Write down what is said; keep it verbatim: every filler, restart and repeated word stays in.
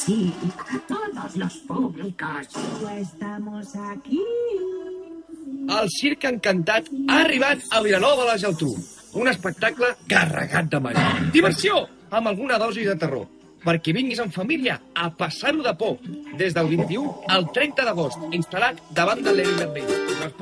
sí, a todos los públicos. Estamos aquí. El Circ Encantat ha arribat a Vilanova de la Geltrú. Un espectacle carregat de màgia. Diversió, amb alguna dosi de terror. Perquè vinguis en família a passar-ho de por. Des del vint-i-u al trenta d'agost, instal·lat davant de l'Eri Vell.